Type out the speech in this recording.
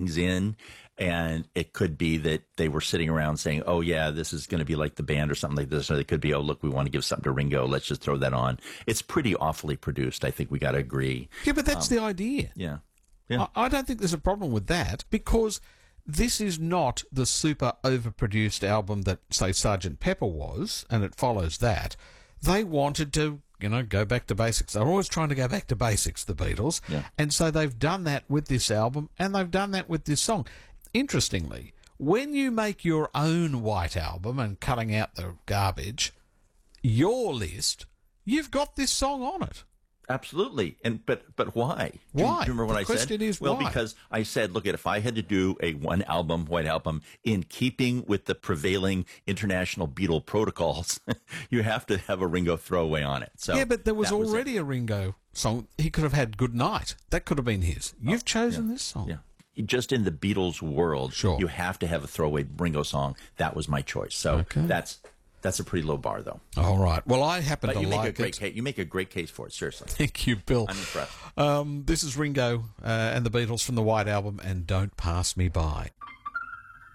things in. And it could be that they were sitting around saying, oh, yeah, this is going to be like the band or something like this. Or it could be, oh, look, we want to give something to Ringo. Let's just throw that on. It's pretty awfully produced. I think we got to agree. Yeah, but that's the idea. Yeah. I don't think there's a problem with that, because this is not the super overproduced album that, say, Sgt. Pepper was, and it follows that. They wanted to, go back to basics. They're always trying to go back to basics, the Beatles. Yeah. And so they've done that with this album, and they've done that with this song. Interestingly, when you make your own White Album and cutting out the garbage, your list, you've got this song on it. Absolutely. But why? Why? Do you remember what The I said? question is well, why? because I said, look, if I had to do a one album, White Album, in keeping with the prevailing international Beatle protocols, you have to have a Ringo throwaway on it. So yeah, but there was that already a Ringo song. He could have had Good Night. That could have been his. You've chosen this song. Yeah. Just in the Beatles world, Sure. you have to have a throwaway Ringo song. That was my choice. So that's a pretty low bar, though. All right. Well, I happen But to you make like a great it. case. You make a great case for it. Seriously, Thank you, Bill. I'm impressed. This is Ringo and the Beatles from the White Album, and Don't Pass Me By.